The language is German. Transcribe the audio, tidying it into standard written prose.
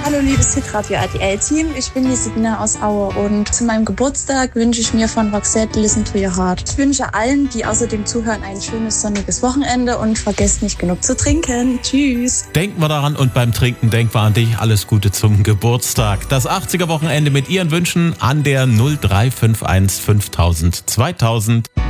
Hallo liebes Hitradio RTL-Team, ich bin die Sabina aus Aue und zu meinem Geburtstag wünsche ich mir von Roxette Listen to Your Heart. Ich wünsche allen, die außerdem zuhören, ein schönes sonniges Wochenende und vergesst nicht genug zu trinken. Tschüss. Denken wir daran und beim Trinken denken wir an dich. Alles Gute zum Geburtstag. Das 80er Wochenende mit Ihren Wünschen an der 0351 5000 2000.